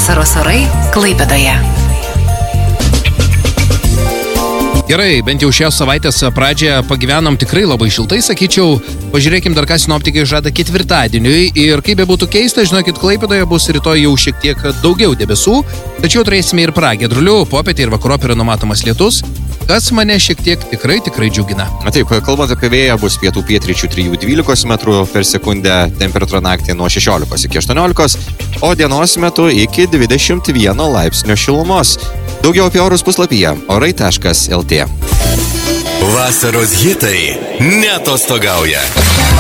Vasaros orai Klaipėdoje. Gerai, bent jau šios savaitės pradžią pagyvenom tikrai labai šiltai, sakyčiau. Pažiūrėkim dar, ką sinoptikai žada ketvirtadieniui. Ir kaip bebūtų keista, žinokit, Klaipėdoje bus rytoj jau šiek tiek daugiau debesų, tačiau turėsime ir pragiedrulių, popietę ir vakarop yra numatomas lietus, kas mane šiek tiek tikrai džiugina. Taip, kalbant apie vėją, bus pietų pietryčių 3-12 metrų per sekundę, temperatūra naktį nuo 16 iki 18, o dienos metu iki 21 laipsnio šilumos. Daugiau apie orus puslapyje orai.lt. Vasaros hitai neatostogauja.